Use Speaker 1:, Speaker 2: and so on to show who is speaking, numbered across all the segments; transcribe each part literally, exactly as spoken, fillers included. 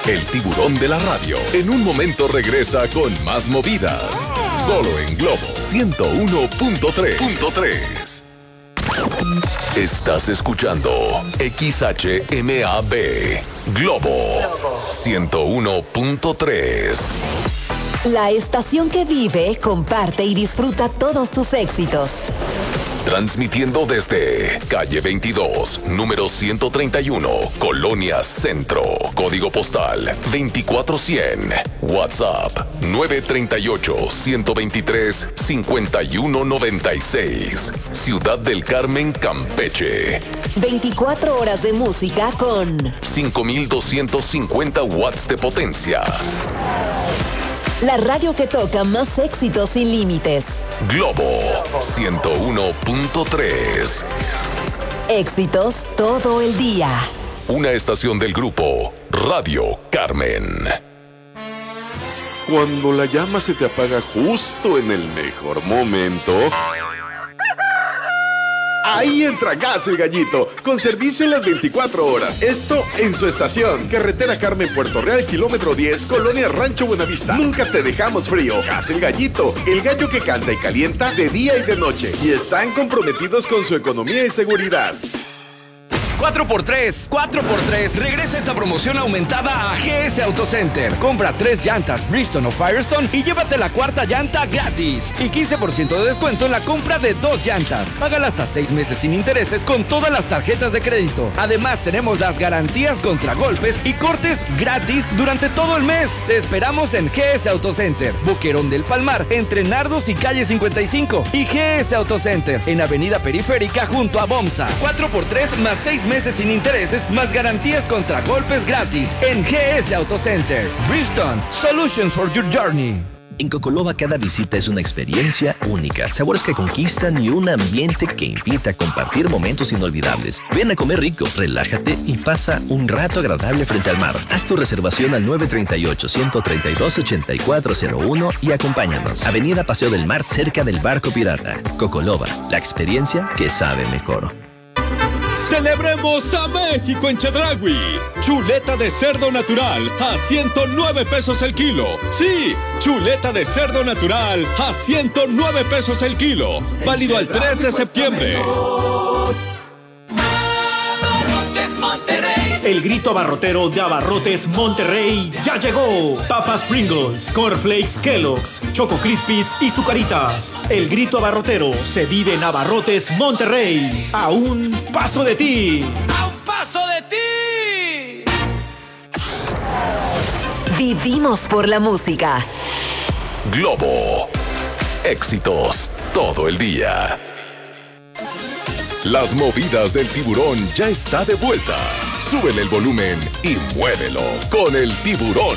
Speaker 1: el tiburón de la radio. En un momento regresa con más movidas. Solo en Globo ciento uno punto tres. Estás escuchando X H M A B Globo ciento uno punto tres.
Speaker 2: La estación que vive, comparte y disfruta todos tus éxitos.
Speaker 1: Transmitiendo desde calle veintidós, número ciento treinta y uno, Colonia Centro. Código postal veinticuatro cien. WhatsApp nueve tres ocho, uno dos tres, cinco uno nueve seis. Ciudad del Carmen, Campeche.
Speaker 2: veinticuatro horas de música con
Speaker 1: cinco mil doscientos cincuenta watts de potencia.
Speaker 2: La radio que toca más éxitos sin límites.
Speaker 1: Globo ciento uno punto tres.
Speaker 2: Éxitos todo el día.
Speaker 1: Una estación del grupo Radio Carmen.
Speaker 3: Cuando la llama se te apaga justo en el mejor momento, ahí entra Gas El Gallito, con servicio en las veinticuatro horas. Esto en su estación. Carretera Carmen, Puerto Real, kilómetro diez, Colonia Rancho Buenavista. Nunca te dejamos frío. Gas El Gallito, el gallo que canta y calienta de día y de noche. Y están comprometidos con su economía y seguridad.
Speaker 4: cuatro por tres, cuatro por tres. Regresa esta promoción aumentada a G S Auto Center. Compra tres llantas Bridgestone o Firestone y llévate la cuarta llanta gratis. Y quince por ciento de descuento en la compra de dos llantas. Págalas a seis meses sin intereses con todas las tarjetas de crédito. Además, tenemos las garantías contra golpes y cortes gratis durante todo el mes. Te esperamos en G S Auto Center, Boquerón del Palmar, entre Nardos y calle cincuenta y cinco. Y G S Auto Center, en Avenida Periférica junto a Bomsa. cuatro por tres más seis meses sin intereses, más garantías contra golpes gratis en G S Auto Center. Bridgestone, Solutions for Your Journey.
Speaker 5: En Cocoloba cada visita es una experiencia única, sabores que conquistan y un ambiente que invita a compartir momentos inolvidables. Ven a comer rico, relájate y pasa un rato agradable frente al mar. Haz tu reservación al nueve tres ocho, uno tres dos, ocho cuatro cero uno y acompáñanos. Avenida Paseo del Mar, cerca del Barco Pirata. Cocoloba, la experiencia que sabe mejor.
Speaker 6: ¡Celebremos a México en Chedraui! Chuleta de cerdo natural a ciento nueve pesos el kilo. Sí, chuleta de cerdo natural a ciento nueve pesos el kilo. Válido al tres de septiembre.
Speaker 7: El grito abarrotero de Abarrotes Monterrey ya llegó. Papas Pringles, Cornflakes Kellogg's, Choco Crispies y Zucaritas. El grito abarrotero se vive en Abarrotes Monterrey. A un paso de ti.
Speaker 8: ¡A un paso de ti!
Speaker 2: Vivimos por la música.
Speaker 1: Globo. Éxitos todo el día. Las movidas del tiburón ya está de vuelta. Súbele el volumen y muévelo con el tiburón.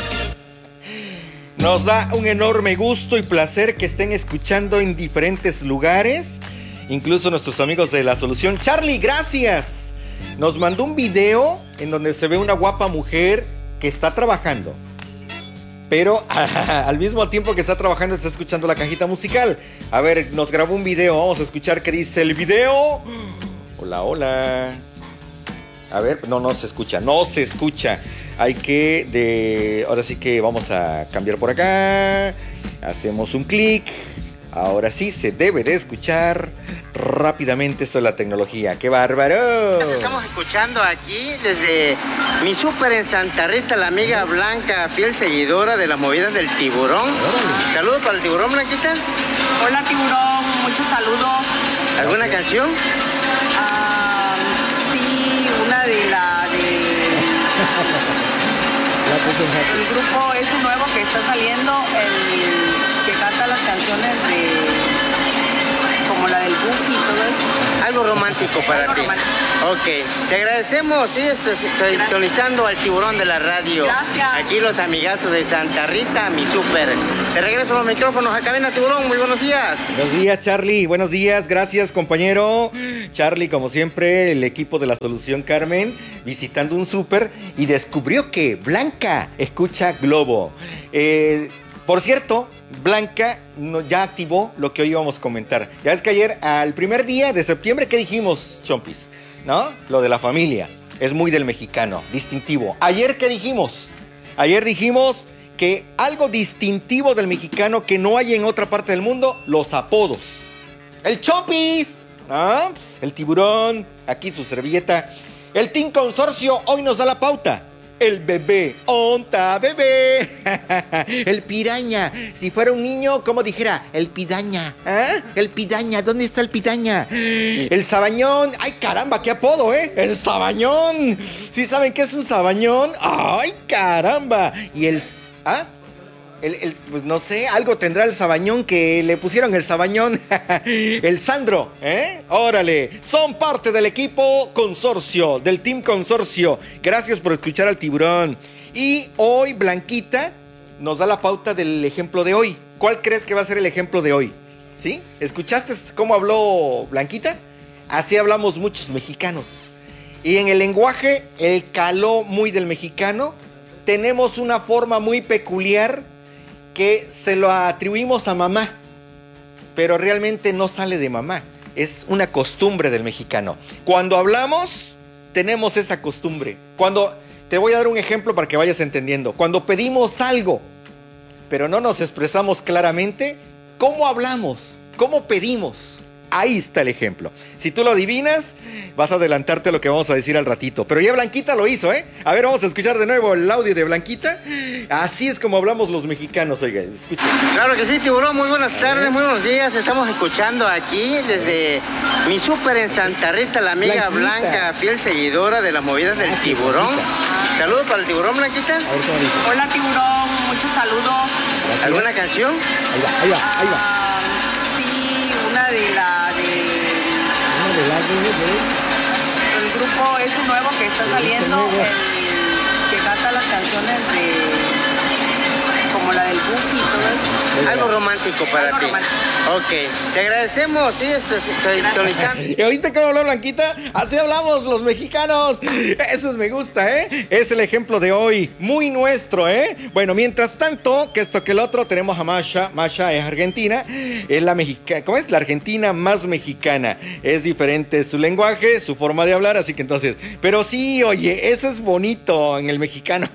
Speaker 9: Nos da un enorme gusto y placer que estén escuchando en diferentes lugares, incluso nuestros amigos de La Solución. Charlie, gracias. Nos mandó un video en donde se ve una guapa mujer que está trabajando, pero al mismo tiempo que está trabajando está escuchando la cajita musical. A ver, nos grabó un video, vamos a escuchar qué dice el video. Hola, hola. A ver, no, no se escucha, no se escucha. Hay que, de, ahora sí que vamos a cambiar por acá. Hacemos un clic. Ahora sí se debe de escuchar rápidamente. Esto es la tecnología. ¡Qué bárbaro!
Speaker 10: Estamos escuchando aquí desde mi súper en Santa Rita, la amiga Blanca, fiel seguidora de las movidas del tiburón. Saludos para el tiburón, Blanquita.
Speaker 11: Hola, tiburón, muchos saludos.
Speaker 10: ¿Alguna canción?
Speaker 11: Ah, sí, una de la de... El grupo ese nuevo que está saliendo, el que canta las canciones de... como la del Buki y todo eso.
Speaker 10: Algo romántico para
Speaker 11: Algo
Speaker 10: ti.
Speaker 11: romántico.
Speaker 10: Ok, te agradecemos, sí, estoy sintonizando al tiburón de la radio.
Speaker 11: Gracias.
Speaker 10: Aquí los amigazos de Santa Rita, mi súper. Te regreso los micrófonos a cabina, tiburón, muy buenos días.
Speaker 9: Buenos días, Charlie, buenos días, gracias, compañero. Charlie, como siempre, el equipo de La Solución Carmen, visitando un súper y descubrió que Blanca escucha Globo. Eh... Por cierto, Blanca no, ya activó lo que hoy íbamos a comentar. Ya ves que ayer, al primer día de septiembre, ¿qué dijimos, Chompis? ¿No? Lo de la familia. Es muy del mexicano, distintivo. Ayer, ¿qué dijimos? Ayer dijimos que algo distintivo del mexicano que no hay en otra parte del mundo, los apodos. El Chopis, ¿ah? Pues, el Tiburón, aquí su servilleta. El Team Consorcio hoy nos da la pauta. El Bebé, onta bebé. El Piraña, si fuera un niño, ¿cómo dijera? El Pidaña, ¿eh? El Pidaña, ¿dónde está el Pidaña? El Sabañón, ay caramba, qué apodo, ¿eh? El Sabañón, ¿sí saben qué es un Sabañón? Ay caramba. Y el, ¿ah? El, el, pues no sé, algo tendrá el Sabañón que le pusieron el Sabañón. El Sandro, ¿eh? Órale, son parte del equipo Consorcio, del Team Consorcio. Gracias por escuchar al Tiburón. Y hoy Blanquita nos da la pauta del ejemplo de hoy. ¿Cuál crees que va a ser el ejemplo de hoy? ¿Sí? ¿Escuchaste cómo habló Blanquita? Así hablamos muchos mexicanos. Y en el lenguaje, el caló muy del mexicano, tenemos una forma muy peculiar que se lo atribuimos a mamá, pero realmente no sale de mamá, es una costumbre del mexicano. Cuando hablamos, tenemos esa costumbre. Cuando, te voy a dar un ejemplo para que vayas entendiendo. Cuando pedimos algo, pero no nos expresamos claramente, ¿cómo hablamos? ¿Cómo pedimos? Ahí está el ejemplo. Si tú lo adivinas, vas a adelantarte a lo que vamos a decir al ratito. Pero ya Blanquita lo hizo, ¿eh? A ver, vamos a escuchar de nuevo el audio de Blanquita. Así es como hablamos los mexicanos, oiga, escuchen.
Speaker 10: Claro que sí, Tiburón, muy buenas tardes, muy buenos días. Estamos escuchando aquí desde mi súper en Santa Rita, la amiga Blanquita. Blanca, fiel seguidora de las movidas del Tiburón. Blanquita. Saludos para el Tiburón, Blanquita.
Speaker 11: Hola, Tiburón, muchos saludos.
Speaker 10: Gracias. ¿Alguna canción?
Speaker 9: Ahí va, ahí va, ahí va.
Speaker 11: Ah, sí, una de la de...
Speaker 9: Una de la de...
Speaker 11: El grupo ese nuevo que está saliendo, el que canta las canciones de... como la del Buki y todo eso.
Speaker 10: Algo romántico para
Speaker 11: Algo
Speaker 10: ti.
Speaker 11: Romántico.
Speaker 10: Ok, te agradecemos, sí, estoy sintonizando.
Speaker 9: ¿Y oíste cómo habló Blanquita? Así hablamos los mexicanos. Eso me gusta, ¿eh? Es el ejemplo de hoy, muy nuestro, ¿eh? Bueno, mientras tanto, que esto que el otro, tenemos a Masha. Masha es argentina, es la mexicana, ¿cómo es? La argentina más mexicana. Es diferente su lenguaje, su forma de hablar, así que entonces, pero sí, oye, eso es bonito en el mexicano.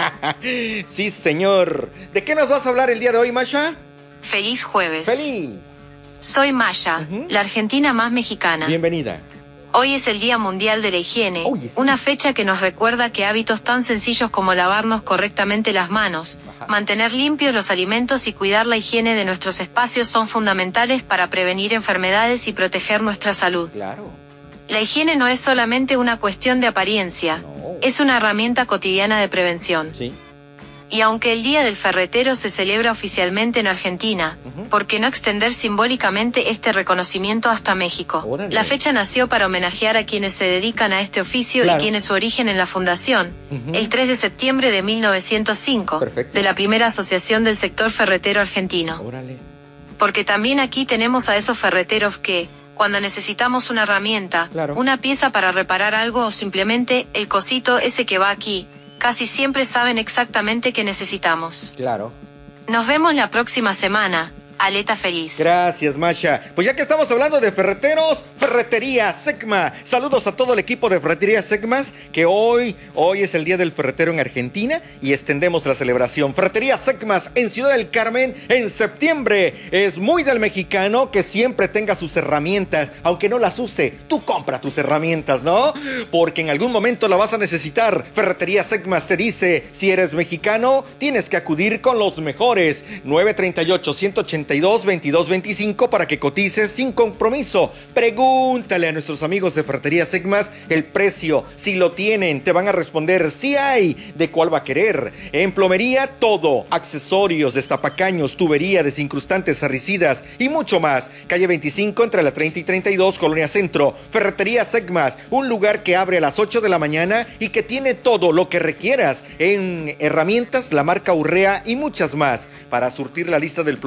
Speaker 9: Sí, señor. ¿De qué nos vas a hablar el día de hoy, Masha?
Speaker 12: Feliz jueves.
Speaker 9: ¡Feliz!
Speaker 12: Soy Masha, uh-huh. la argentina más mexicana.
Speaker 9: Bienvenida.
Speaker 12: Hoy es el Día Mundial de la Higiene, oh, yes. una fecha que nos recuerda que hábitos tan sencillos como lavarnos correctamente las manos, Ajá. mantener limpios los alimentos y cuidar la higiene de nuestros espacios son fundamentales para prevenir enfermedades y proteger nuestra salud.
Speaker 9: Claro.
Speaker 12: La higiene no es solamente una cuestión de apariencia, no. es una herramienta cotidiana de prevención.
Speaker 9: Sí.
Speaker 12: Y aunque el Día del Ferretero se celebra oficialmente en Argentina, uh-huh. ¿por qué no extender simbólicamente este reconocimiento hasta México? Órale. La fecha nació para homenajear a quienes se dedican a este oficio claro. y tiene su origen en la fundación, uh-huh. el tres de septiembre de mil novecientos cinco, Perfecto. de la primera asociación del sector ferretero argentino.
Speaker 9: Órale.
Speaker 12: Porque también aquí tenemos a esos ferreteros que, cuando necesitamos una herramienta, claro. una pieza para reparar algo o simplemente el cosito ese que va aquí, casi siempre saben exactamente qué necesitamos.
Speaker 9: Claro.
Speaker 12: Nos vemos la próxima semana. Aleta feliz.
Speaker 9: Gracias, Masha. Pues ya que estamos hablando de ferreteros, Ferretería Secma. Saludos a todo el equipo de Ferretería Secmas, que hoy, hoy es el Día del Ferretero en Argentina y extendemos la celebración. Ferretería Secmas en Ciudad del Carmen en septiembre. Es muy del mexicano que siempre tenga sus herramientas, aunque no las use. Tú compra tus herramientas, ¿no? Porque en algún momento la vas a necesitar. Ferretería Secmas te dice, si eres mexicano, tienes que acudir con los mejores. nueve treinta y ocho, ciento ochenta y dos, veintidós veinticinco para que cotices sin compromiso. Pregúntale a nuestros amigos de Ferretería Secmas el precio. Si lo tienen, te van a responder si hay. ¿De cuál va a querer? En plomería, todo. Accesorios, destapacaños, tubería, desincrustantes, sarricidas y mucho más. Calle veinticinco, entre la treinta y treinta y dos, Colonia Centro. Ferretería Secmas, un lugar que abre a las ocho de la mañana y que tiene todo lo que requieras en herramientas, la marca Urrea y muchas más para surtir la lista del plomero.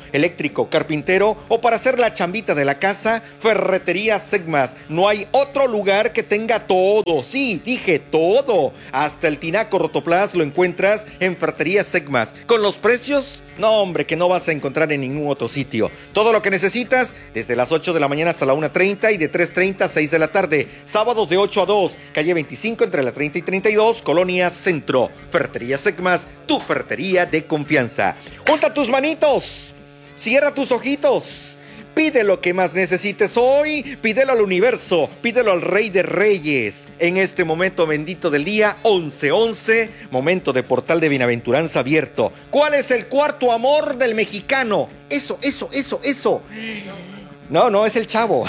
Speaker 9: eléctrico, carpintero o para hacer la chambita de la casa, Ferretería Segmas. No hay otro lugar que tenga todo. Sí, dije todo. Hasta el tinaco rotoplas lo encuentras en Ferretería Segmas. Con los precios, no hombre, que no vas a encontrar en ningún otro sitio. Todo lo que necesitas desde las ocho de la mañana hasta la una treinta y de tres treinta a seis de la tarde. Sábados de ocho a dos, calle veinticinco entre la treinta y treinta y dos, Colonia Centro. Ferretería Segmas, tu ferretería de confianza. Junta tus manitos, cierra tus ojitos. Pide lo que más necesites hoy, pídelo al universo, pídelo al Rey de Reyes. En este momento bendito del día, once once, momento de portal de bienaventuranza abierto. ¿Cuál es el cuarto amor del mexicano? Eso, eso, eso, eso. No, no, es el chavo.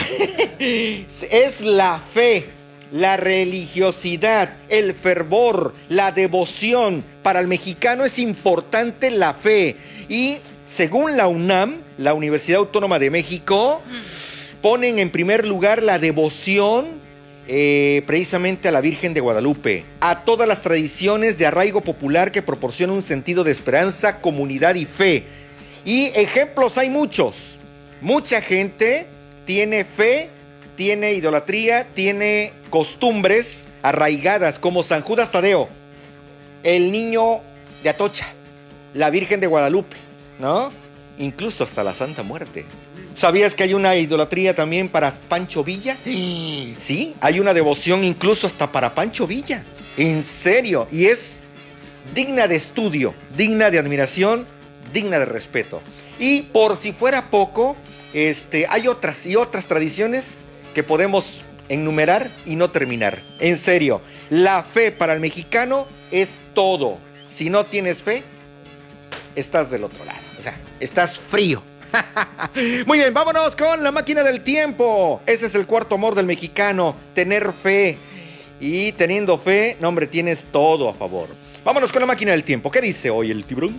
Speaker 9: Es la fe, la religiosidad, el fervor, la devoción. Para el mexicano es importante la fe. Y según la UNAM, la Universidad Autónoma de México, ponen en primer lugar la devoción eh, precisamente a la Virgen de Guadalupe, a todas las tradiciones de arraigo popular que proporcionan un sentido de esperanza, comunidad y fe. Y ejemplos hay muchos. Mucha gente tiene fe, tiene idolatría, tiene costumbres arraigadas como San Judas Tadeo, el niño de Atocha, la Virgen de Guadalupe, ¿no? Incluso hasta la Santa Muerte. ¿Sabías que hay una idolatría también para Pancho Villa? Sí, hay una devoción incluso hasta para Pancho Villa. En serio, y es digna de estudio, digna de admiración, digna de respeto. Y por si fuera poco, este, hay otras y otras tradiciones que podemos enumerar y no terminar. En serio, la fe para el mexicano es todo. Si no tienes fe, estás del otro lado. O sea, estás frío. Muy bien, vámonos con la máquina del tiempo. Ese es el cuarto amor del mexicano, tener fe. Y teniendo fe, no hombre, tienes todo a favor. Vámonos con la máquina del tiempo. ¿Qué dice hoy el tiburón?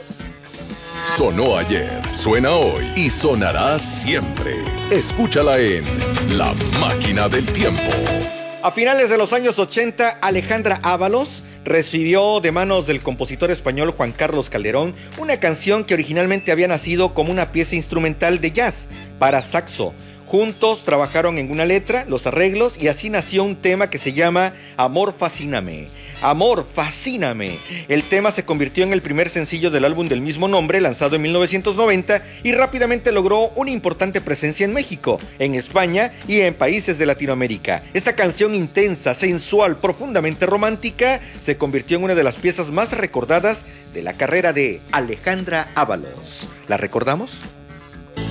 Speaker 1: Sonó ayer, suena hoy y sonará siempre. Escúchala en La Máquina del Tiempo.
Speaker 9: A finales de los años ochenta, Alejandra Ábalos recibió de manos del compositor español Juan Carlos Calderón una canción que originalmente había nacido como una pieza instrumental de jazz para saxo. Juntos trabajaron en una letra, los arreglos, y así nació un tema que se llama Amor Fascíname. Amor Fascíname. El tema se convirtió en el primer sencillo del álbum del mismo nombre, lanzado en mil novecientos noventa, y rápidamente logró una importante presencia en México, en España y en países de Latinoamérica. Esta canción intensa, sensual, profundamente romántica, se convirtió en una de las piezas más recordadas de la carrera de Alejandra Ábalos. ¿La recordamos?